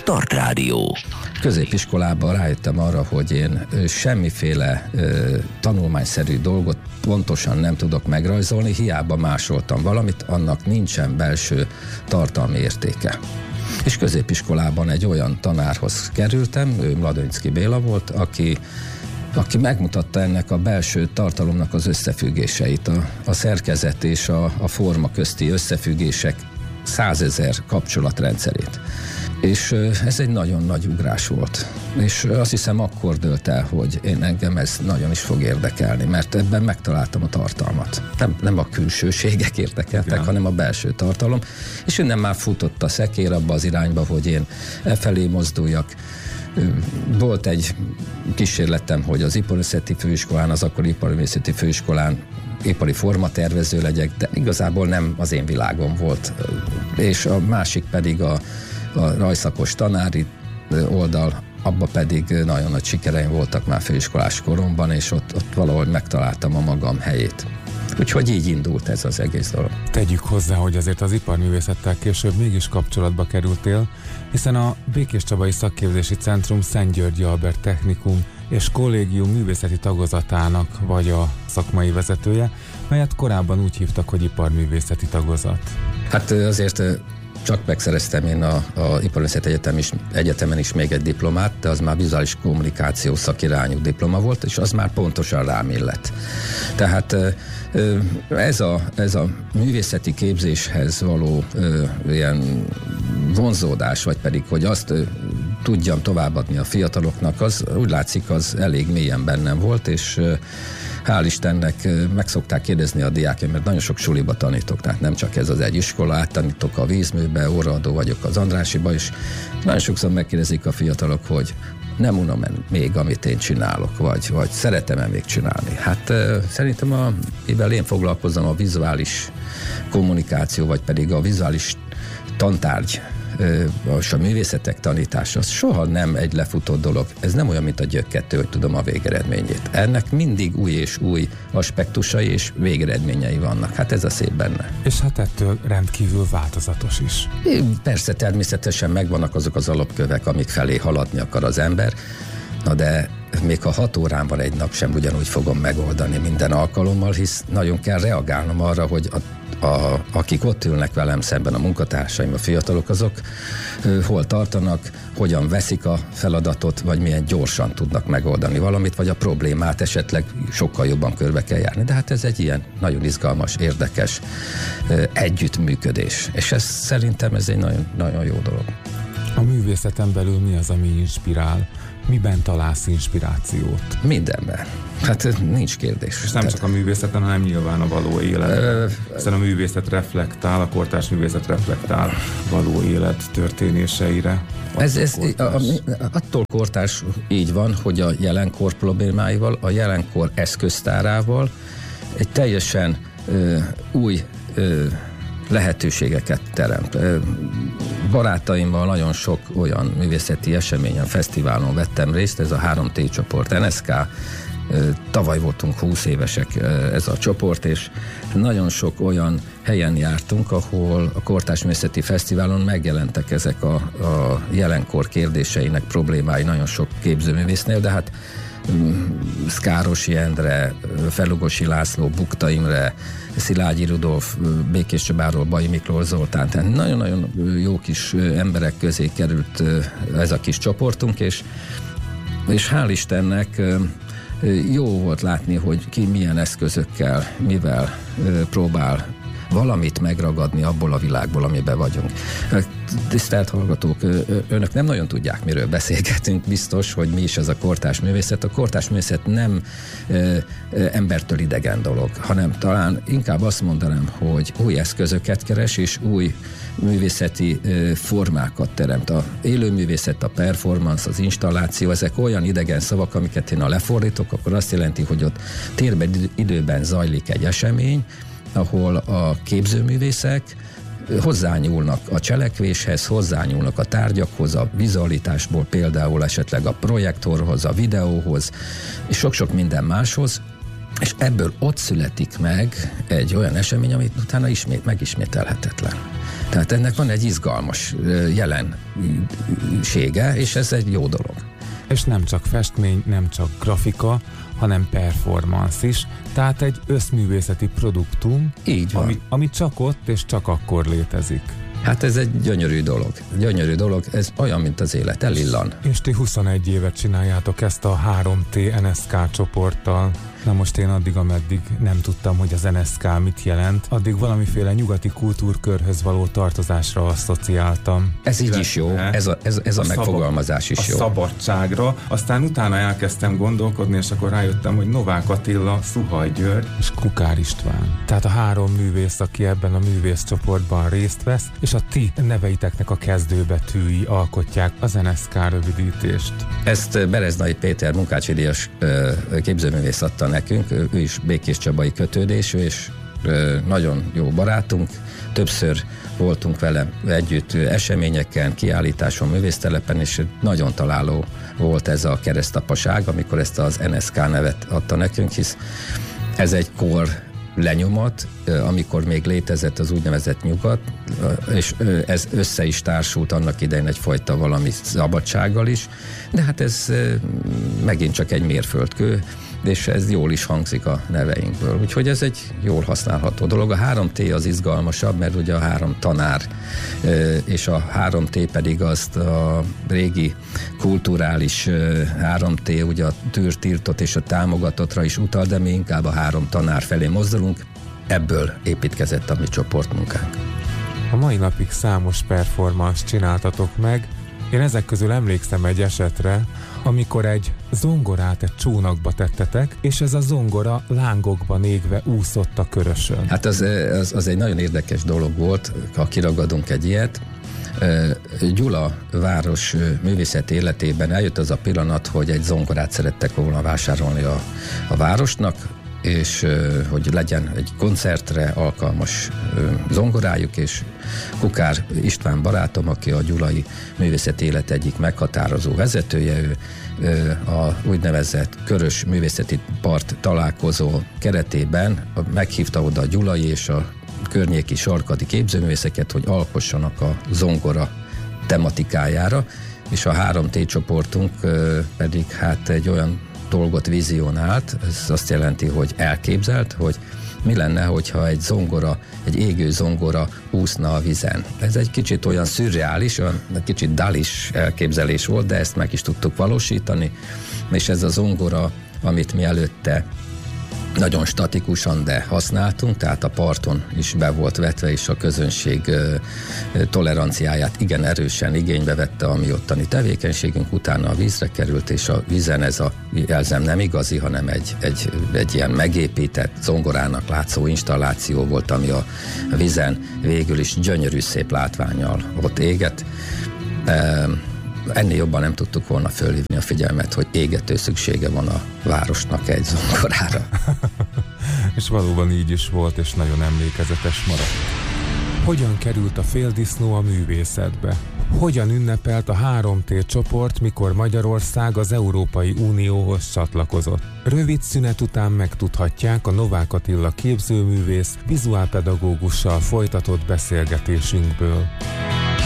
Startrádió. Középiskolában rájöttem arra, hogy én semmiféle tanulmányszerű dolgot pontosan nem tudok megrajzolni, hiába másoltam valamit, annak nincsen belső tartalmi értéke. És középiskolában egy olyan tanárhoz kerültem, ő Mladönyszky Béla volt, aki megmutatta ennek a belső tartalomnak az összefüggéseit, a szerkezet és a forma közti összefüggések 100 000 kapcsolatrendszerét. És ez egy nagyon nagy ugrás volt. És azt hiszem akkor dőlt el, hogy engem ez nagyon is fog érdekelni, mert ebben megtaláltam a tartalmat. Nem a külsőségek érdekeltek, hanem a belső tartalom. És innen már futott a szekér abba az irányba, hogy én efelé mozduljak. Volt egy kísérletem, hogy az Iparművészeti Főiskolán, az akkori Iparművészeti Főiskolán ipari formatervező legyek, de igazából nem az én világom volt. És a másik pedig a rajszakos tanári oldal, abba pedig nagyon nagy sikereim voltak már főiskolás koromban, és ott valahogy megtaláltam a magam helyét. Úgyhogy így indult ez az egész dolog. Tegyük hozzá, hogy azért az iparművészettel később mégis kapcsolatba kerültél, hiszen a Békés Csabai Szakképzési Centrum Szent Györgyi Albert Technikum és Kollégium művészeti tagozatának vagy a szakmai vezetője, melyet korábban úgy hívtak, hogy iparművészeti tagozat. Hát azért csak megszereztem én a Iparművészeti Egyetemen is még egy diplomát, de az már vizuális kommunikáció szakirányú diploma volt, és az már pontosan rám illett. Tehát ez a művészeti képzéshez való ilyen vonzódás, vagy pedig, hogy azt tudjam továbbadni a fiataloknak, az úgy látszik, az elég mélyen bennem volt, és hál' Istennek meg szokták kérdezni a diákjaim, mert nagyon sok suliba tanítok, tehát nem csak ez az egy iskola, áttanítok a Vízműbe, óraadó vagyok az Andrássyiba is. Nagyon sokszor megkérdezik a fiatalok, hogy nem unom még, amit én csinálok, vagy szeretem-e még csinálni. Hát szerintem mivel én foglalkozom a vizuális kommunikáció, vagy pedig a vizuális tantárgy, és a művészetek tanítása, az soha nem egy lefutott dolog. Ez nem olyan, mint a gyökkettő, hogy tudom a végeredményét. Ennek mindig új és új aspektusai és végeredményei vannak. Hát ez a szép benne. És hát ettől rendkívül változatos is. Persze, természetesen megvannak azok az alapkövek, amik felé haladni akar az ember, na de még ha 6 órán van egy nap, sem ugyanúgy fogom megoldani minden alkalommal, hisz nagyon kell reagálnom arra, hogy akik ott ülnek velem szemben, a munkatársaim, a fiatalok, azok hol tartanak, hogyan veszik a feladatot, vagy milyen gyorsan tudnak megoldani valamit, vagy a problémát esetleg sokkal jobban körbe kell járni. De hát ez egy ilyen nagyon izgalmas, érdekes együttműködés. És szerintem ez egy nagyon, nagyon jó dolog. A művészeten belül mi az, ami inspirál? Miben találsz inspirációt? Mindenben. Hát nincs kérdés. És nem csak a művészeten, hanem nyilván a való élet. Hiszen a művészet reflektál, a kortárs művészet reflektál való élet történéseire. Attól kortárs így van, hogy a jelenkor problémáival, a jelenkor eszköztárával egy teljesen új lehetőségeket teremt. Barátaimmal nagyon sok olyan művészeti eseményen, fesztiválon vettem részt, ez a 3T csoport, NSK, tavaly voltunk 20 évesek ez a csoport, és nagyon sok olyan helyen jártunk, ahol a Kortárs Művészeti Fesztiválon megjelentek ezek a jelenkor kérdéseinek problémái nagyon sok képzőművésznél, de hát Szkárosi Endre, Felugosi László, Bukta Imre, Szilágyi Rudolf, Békés Csabáról Bajai Miklós Zoltán, tehát nagyon-nagyon jó kis emberek közé került ez a kis csoportunk, és hál' Istennek jó volt látni, hogy ki milyen eszközökkel, mivel próbál valamit megragadni abból a világból, amiben vagyunk. Tisztelt hallgatók, önök nem nagyon tudják, miről beszélgetünk, biztos, hogy mi is ez a kortárs művészet. A kortárs művészet nem embertől idegen dolog, hanem talán inkább azt mondanám, hogy új eszközöket keres, és új művészeti formákat teremt. A élőművészet, a performance, az installáció, ezek olyan idegen szavak, amiket én lefordítok, akkor azt jelenti, hogy ott térben, időben zajlik egy esemény, ahol a képzőművészek hozzányúlnak a cselekvéshez, hozzányúlnak a tárgyakhoz, a vizualitásból például esetleg a projektorhoz, a videóhoz, és sok-sok minden máshoz, És ebből ott születik meg egy olyan esemény, amit utána megismételhetetlen. Tehát ennek van egy izgalmas jelensége, és ez egy jó dolog. És nem csak festmény, nem csak grafika, hanem performance is, tehát egy összművészeti produktum, így van. Ami csak ott és csak akkor létezik. Hát ez egy gyönyörű dolog. Gyönyörű dolog, ez olyan, mint az élet, elillan. És ti 21 évet csináljátok ezt a 3T NSK csoporttal. Na most én addig, ameddig nem tudtam, hogy az NSK mit jelent, addig valamiféle nyugati kultúrkörhöz való tartozásra asszociáltam. Ez így is jó, ez a megfogalmazás is jó. A szabadságra, aztán utána elkezdtem gondolkodni, és akkor rájöttem, hogy Novák Attila, Szuhaj György és Kukár István. Tehát a 3 művész, aki ebben a művészcsoportban részt vesz, és a ti neveiteknek a kezdőbetűi alkotják az NSK rövidítést. Ezt Bereznai Péter munkácsidíjas képzőművész adta nekünk, ő is békéscsabai kötődésű, és nagyon jó barátunk. Többször voltunk vele együtt eseményeken, kiállításon, művésztelepen, és nagyon találó volt ez a keresztapaság, amikor ezt az NSK nevet adta nekünk, hisz ez egy kor lenyomat, amikor még létezett az úgynevezett nyugat, és ez össze is társult annak idején egyfajta valami szabadsággal is, de hát ez megint csak egy mérföldkő, és ez jól is hangzik a neveinkből. Úgyhogy ez egy jól használható dolog. A 3T az izgalmasabb, mert ugye a 3 tanár, és a 3T pedig azt a régi kulturális 3T, ugye a tűrtiltott és a támogatottra is utal, de mi inkább a 3 tanár felé mozdulunk. Ebből építkezett a mi csoportmunkánk. A mai napig számos performance csináltatok meg. Én ezek közül emlékszem egy esetre, amikor egy zongorát egy csónakba tettetek, és ez a zongora lángokban égve úszott a Körösön. Hát az egy nagyon érdekes dolog volt, ha kiragadunk egy ilyet. Gyula város művészeti életében eljött az a pillanat, hogy egy zongorát szerettek volna vásárolni a városnak, és hogy legyen egy koncertre alkalmas zongorájuk, és Kukár István barátom, aki a gyulai művészeti élet egyik meghatározó vezetője, ő a úgynevezett Körös művészeti part találkozó keretében meghívta oda a gyulai és a környéki sarkadi képzőművészeket, hogy alkossanak a zongora tematikájára, és a 3T csoportunk pedig hát egy olyan dolgot vizionált, ez azt jelenti, hogy elképzelt, hogy mi lenne, hogyha egy égő zongora úszna a vízen. Ez egy kicsit olyan szürreális, olyan kicsit dalis elképzelés volt, de ezt meg is tudtuk valósítani, és ez a zongora, amit mi előtte nagyon statikusan, de használtunk, tehát a parton is be volt vetve, és a közönség toleranciáját igen erősen igénybe vette a mi ottani tevékenységünk, utána a vízre került, és a vízen ez a jelzem nem igazi, hanem egy ilyen megépített zongorának látszó installáció volt, ami a vízen végül is gyönyörű szép látvánnyal ott égett. Ennél jobban nem tudtuk volna fölhívni a figyelmet, hogy égető szüksége van a városnak egy zongorára. És valóban így is volt, és nagyon emlékezetes maradt. Hogyan került a féldisznó a művészetbe? Hogyan ünnepelt a 3T csoport, mikor Magyarország az Európai Unióhoz csatlakozott? Rövid szünet után megtudhatják a Novák Attila képzőművész vizuálpedagógussal folytatott beszélgetésünkből.